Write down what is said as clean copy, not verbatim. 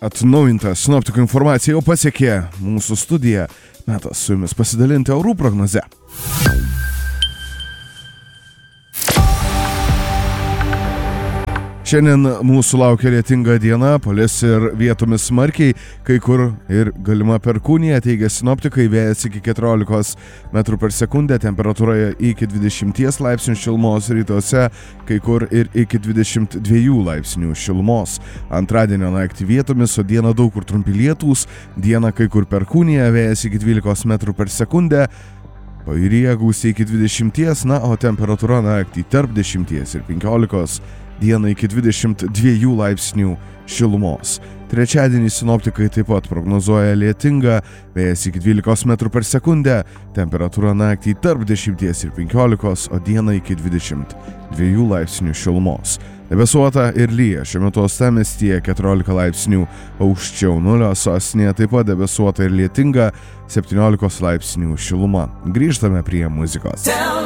Atnaujinta sinoptikų informacija jau pasiekė mūsų studiją. Metas su jumis pasidalinti orų prognoze. Šiandien mūsų laukia lietinga diena, palis ir vietomis smarkiai, kai kur ir galima perkūnija, teigia sinoptikai, vėjas iki 14 metrų per sekundę, temperatūra iki 20 laipsnių šilumos, rytuose kai kur ir iki 22 laipsnių šilumos. Antradienio naktį vietomis, o dieną daug kur trumpi lietūs, dieną kai kur perkūnija, vėjas iki 12 metrų per sekundę, pajūryje gūsiai iki 20, o temperatūra naktį tarp 10 ir 15, dieną iki 22 laipsnių šilumos. Trečiadienį sinoptikai taip pat prognozuoja lietingą, vėjas iki 12 metrų per sekundę, temperatūra naktį tarp 10 ir 15, o dieną iki 22 laipsnių šilumos. Debesuota ir lyja, šiuo metu uostamiestyje 14 laipsnių aukščiau nulio, sostinėje taip pat debesuota ir lietinga, 17 laipsnių šiluma. Grįžtame prie muzikos.